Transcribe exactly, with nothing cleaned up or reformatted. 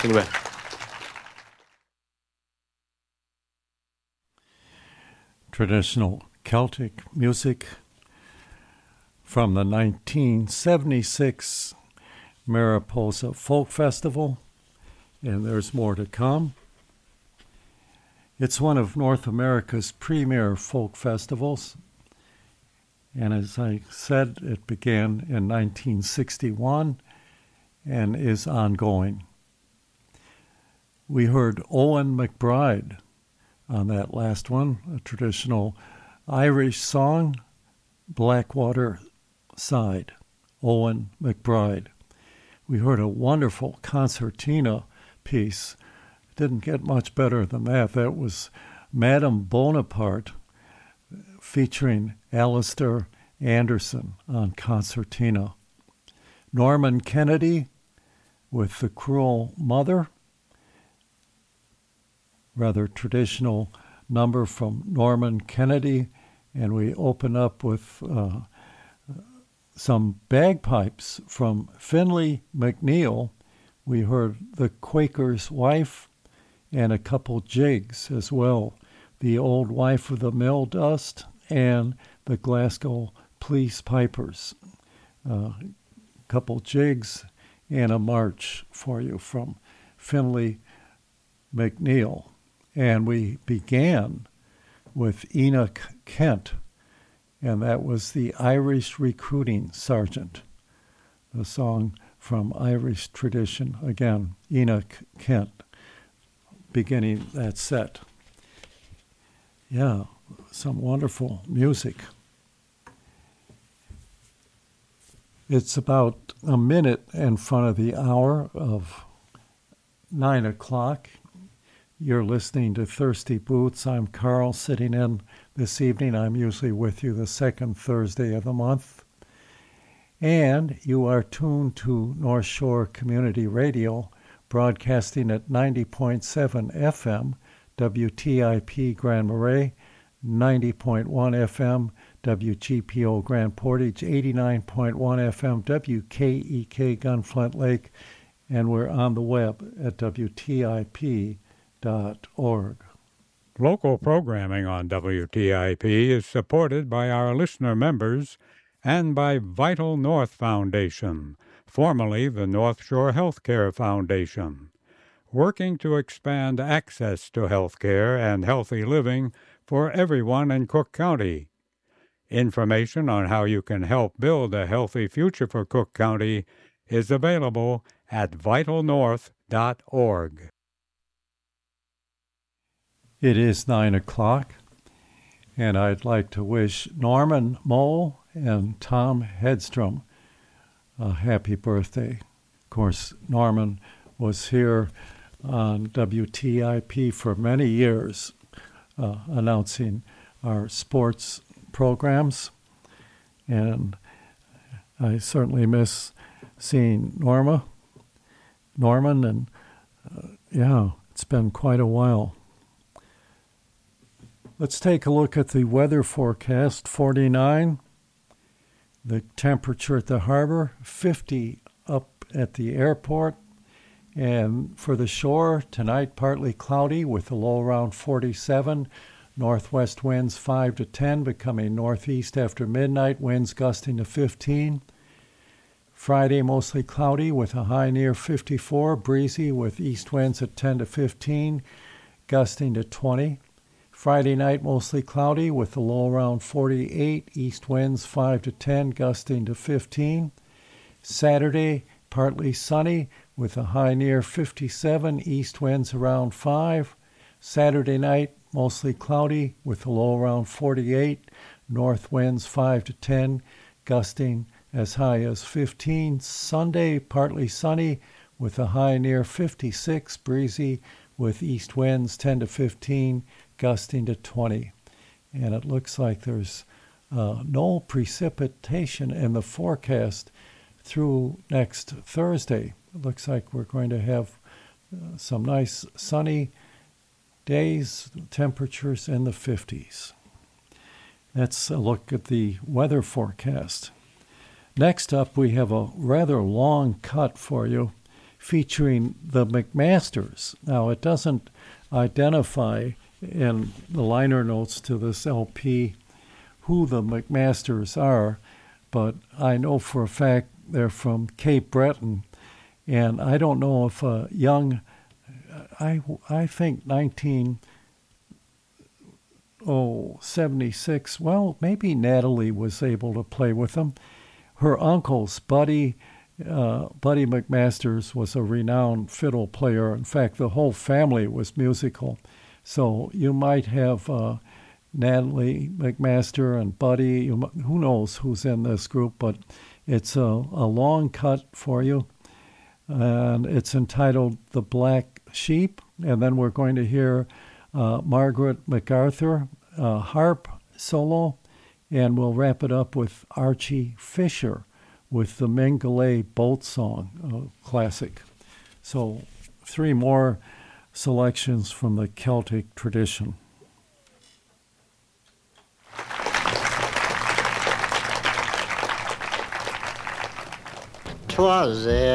Yngve. Traditional Celtic music from the nineteen seventy-six Mariposa Folk Festival, and there's more to come. It's one of North America's premier folk festivals, and as I said, it began in nineteen sixty-one and is ongoing. We heard Owen McBride on that last one, a traditional Irish song, Blackwater Side, Owen McBride. We heard a wonderful concertina piece. Didn't get much better than that. That was Madame Bonaparte featuring Alistair Anderson on concertina. Norman Kennedy with The Cruel Mother, rather traditional number from Norman Kennedy, and we open up with uh, some bagpipes from Finlay MacNeil. We heard The Quaker's Wife and a couple jigs as well, The Old Wife of the Mill Dust and the Glasgow Police Pipers. A uh, couple jigs and a march for you from Finlay MacNeil. And we began with Enoch Kent, and that was The Irish Recruiting Sergeant, a song from Irish tradition. Again, Enoch Kent beginning that set. Yeah, some wonderful music. It's about a minute in front of the hour of nine o'clock. You're listening to Thirsty Boots. I'm Carl, sitting in this evening. I'm usually with you the second Thursday of the month. And you are tuned to North Shore Community Radio, broadcasting at ninety point seven F M, W T I P Grand Marais, ninety point one F M, W G P O Grand Portage, eighty-nine point one F M, W K E K Gunflint Lake, and we're on the web at W T I P dot org. Local programming on W T I P is supported by our listener members and by Vital North Foundation, formerly the North Shore Healthcare Foundation, working to expand access to health care and healthy living for everyone in Cook County. Information on how you can help build a healthy future for Cook County is available at vital north dot org. It is nine o'clock, and I'd like to wish Norman Mole and Tom Hedstrom a happy birthday. Of course, Norman was here on W T I P for many years, uh, announcing our sports programs, and I certainly miss seeing Norma, Norman, and uh, yeah, it's been quite a while. Let's take a look at the weather forecast. forty-nine, the temperature at the harbor, fifty up at the airport, and for the shore, tonight partly cloudy with a low around forty-seven, northwest winds five to ten, becoming northeast after midnight, winds gusting to fifteen. Friday, mostly cloudy with a high near fifty-four, breezy with east winds at ten to fifteen, gusting to twenty. Friday night, mostly cloudy with a low around forty-eight, east winds five to ten, gusting to fifteen. Saturday, partly sunny with a high near fifty-seven, east winds around five. Saturday night, mostly cloudy with a low around forty-eight, north winds five to ten, gusting as high as fifteen. Sunday, partly sunny with a high near fifty-six, breezy with east winds ten to fifteen, gusting to twenty. And it looks like there's uh, no precipitation in the forecast through next Thursday. It looks like we're going to have uh, some nice sunny days, temperatures in the fifties. That's a look at the weather forecast. Next up, we have a rather long cut for you featuring the McMasters. Now, it doesn't identify in the liner notes to this L P who the McMasters are, but I know for a fact they're from Cape Breton, and I don't know if a young, I, I think nineteen seventy-six, well, maybe Natalie was able to play with them. Her uncle's Buddy, uh, Buddy McMasters was a renowned fiddle player. In fact, the whole family was musical. So you might have uh, Natalie McMaster and Buddy. You, who knows who's in this group, but it's a, a long cut for you. And it's entitled The Black Sheep. And then we're going to hear uh, Margaret MacArthur, uh, harp solo. And we'll wrap it up with Archie Fisher with the Mingulay Boat Song, a classic. So three more selections from the Celtic tradition. 'Twas